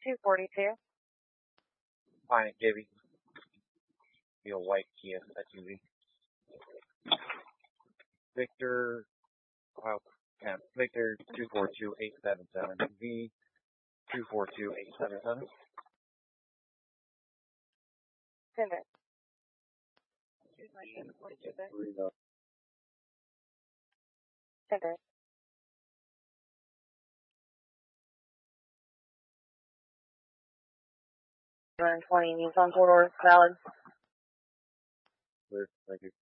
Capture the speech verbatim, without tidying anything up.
two forty-two. Fine, Gibby. Be a white Kia S U V. Victor, wow, yeah, Victor two four two eight seven seven. V two four two eight seven seven. Ten minutes. Ten minutes. one twenty Nissan corridor, valid. Clear, thank you.